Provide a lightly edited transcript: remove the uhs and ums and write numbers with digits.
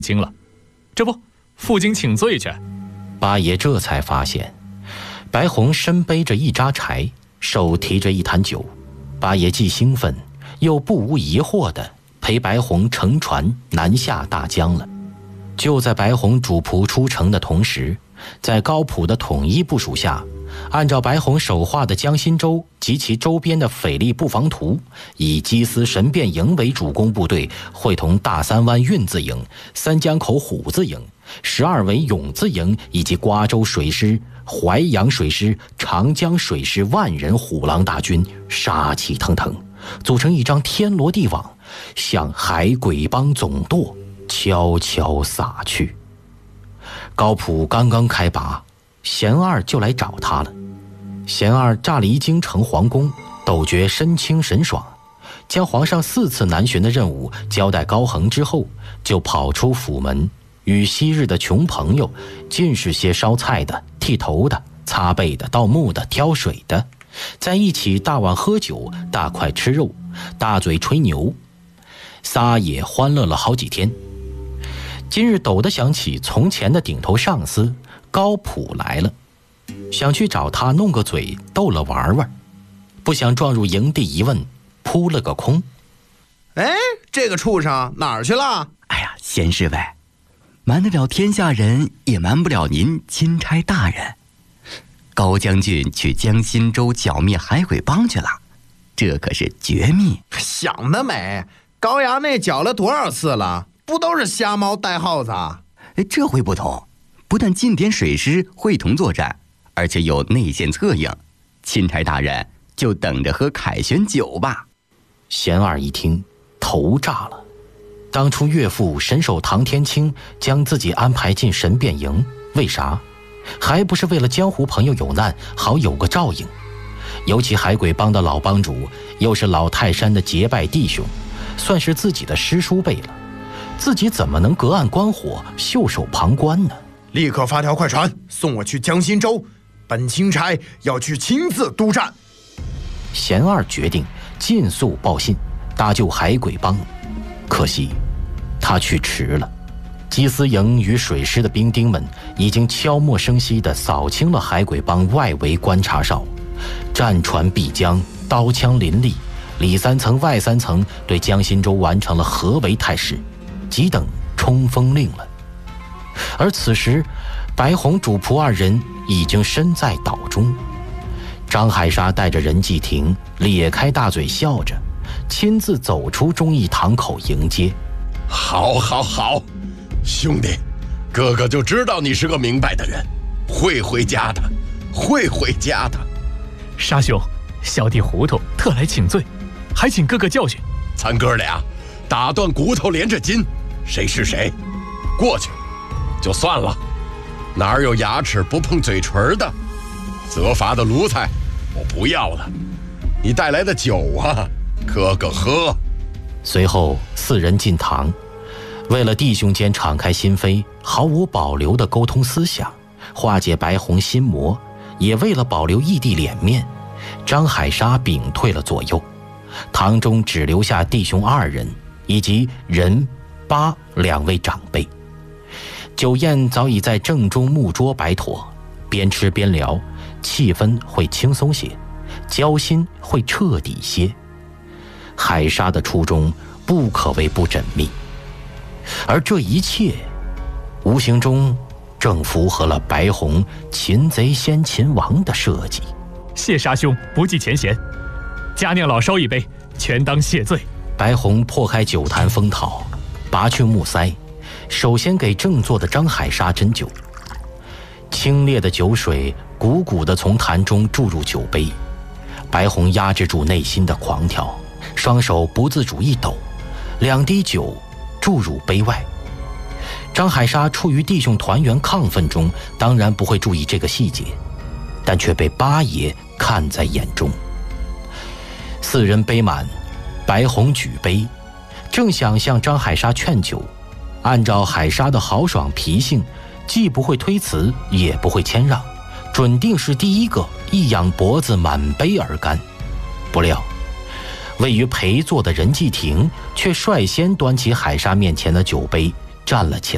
惊了，这不，负荆请罪去。 八爷这才发现，白红身背着一扎柴，手提着一坛酒。八爷既兴奋又不无疑惑地陪白红乘船南下大江了。就在白红主仆出城的同时，在高普的统一部署下，按照白红手画的江心洲及其周边的匪力布防图，以鸡丝神变营为主攻部队，会同大三湾运字营、三江口虎字营、12尾勇字营以及瓜州水师、淮阳水师、长江水师万人虎狼大军，杀气腾腾，组成一张天罗地网，向海鬼帮总舵悄悄撒去。高普刚刚开拔，贤二就来找他了。贤二炸离京城皇宫，斗觉身轻神爽，将皇上4次南巡的任务交代高恒之后，就跑出府门，与昔日的穷朋友，尽是些烧菜的、剃头的、擦背的、盗墓的、挑水的，在一起大碗喝酒，大块吃肉，大嘴吹牛，撒野欢乐了好几天。今日陡地想起从前的顶头上司高普来了，想去找他弄个嘴逗了玩玩，不想撞入营地一问，扑了个空。 哎，这个畜生哪儿去了？ 哎呀，贤侍卫，瞒得了天下人，也瞒不了您钦差大人。高将军去江心洲剿灭海鬼帮去了，这可是绝密。 想得美！高衙内剿了多少次了？不都是瞎猫带耗子啊？ 这回不同，不但近点水师会同作战，而且有内线策应。钦差大人就等着喝凯旋酒吧。 贤二一听，头炸了。当初岳父神手唐天清将自己安排进神变营，为啥？还不是为了江湖朋友有难，好有个照应。尤其海鬼帮的老帮主，又是老泰山的结拜弟兄，算是自己的师叔辈了。自己怎么能隔岸观火，袖手旁观呢？ 立刻发条快船，送我去江心洲，本钦差要去亲自督战。 贤二决定尽速报信，搭救海鬼帮。可惜他去迟了，缉私营与水师的兵丁们已经悄没声息地扫清了海鬼帮外围观察哨，战船必将，刀枪林立，里3层外3层对江心洲完成了合围态势，即等冲锋令了。而此时白红主仆2人已经身在岛中。张海沙带着任继廷咧开大嘴笑着，亲自走出忠义堂口迎接。 好好好，兄弟，哥哥就知道你是个明白的人，会回家的，会回家的。 沙兄，小弟糊涂，特来请罪，还请哥哥教训。 咱哥俩打断骨头连着筋，谁是谁？过去就算了，哪有牙齿不碰嘴唇的？责罚的奴才我不要了，你带来的酒啊，哥哥喝。 随后4人进堂，为了弟兄间敞开心扉，毫无保留地沟通思想，化解白红心魔，也为了保留义弟脸面，张海沙屏退了左右，堂中只留下弟兄2人以及任、八2位长辈。酒宴早已在正中木桌摆妥，边吃边聊，气氛会轻松些，交心会彻底些。海沙的初衷不可谓不缜密，而这一切无形中正符合了白红擒贼先擒王的设计。 谢沙兄不计前嫌，佳酿老烧一杯，全当谢罪。 白红破开酒坛封讨，拔去木塞，首先给正坐的张海沙斟酒。清冽的酒水鼓鼓地从坛中注入酒杯，白红压制住内心的狂跳，双手不自主一抖，2滴酒注入杯外。张海沙处于弟兄团圆亢奋中，当然不会注意这个细节，但却被八爷看在眼中。4人杯满，白红举杯，正想向张海沙劝酒，按照海沙的豪爽脾性，既不会推辞，也不会谦让，准定是第一个一仰脖子满杯而干。不料位于陪坐的任继廷却率先端起海沙面前的酒杯站了起来。